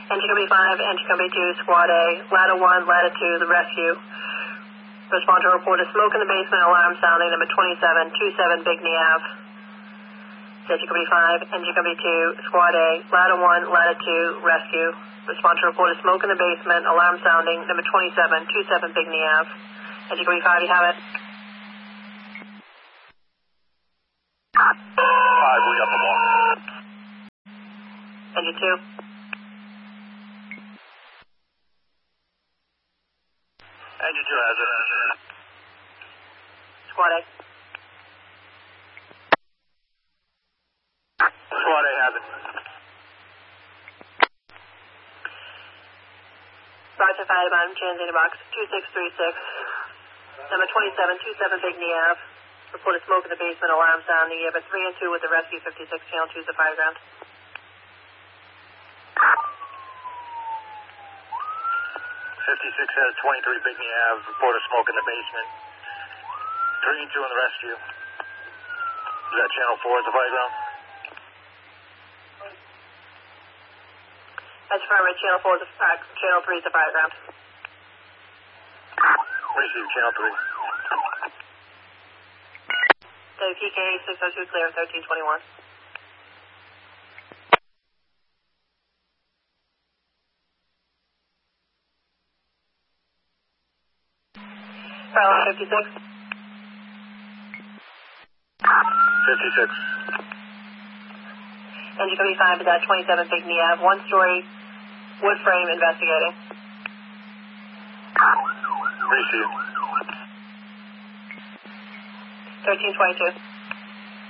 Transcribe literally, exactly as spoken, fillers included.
Engine Company five, Engine Company two, Squad A, Ladder one, Ladder two, the rescue. Respond to a report of smoke in the basement, alarm sounding, number twenty-seven twenty-seven Bigney Ave. Engine Company five, Engine Company two, Squad A, Ladder one, Ladder two, rescue. Respond to a report of smoke in the basement, alarm sounding, number twenty-seven twenty-seven Bigney Ave. Engine Company five, you have it? Five, we up the wall. Engine two. Engine two has it. Squad A. Squad A has it. Roger five, I'm translator box two six three six. Number twenty-seven twenty-seven Bigney Ave. Reported smoke in the basement, alarm sounding. You have a three and two with the rescue fifty-six, channel two is the fire ground. fifty-six has twenty-three Bigney Ave, report of smoke in the basement. three and two in the rescue. Is that channel four is the fire ground? That's affirmative, channel four is the, uh, channel three is the fire ground. Receive channel three. W P K six oh two clear, thirteen twenty-one. Fire fifty-six. fifty-six. Engine Company five is at twenty-seven Bigney Ave, one story wood frame investigating. Receive. thirteen twenty-two.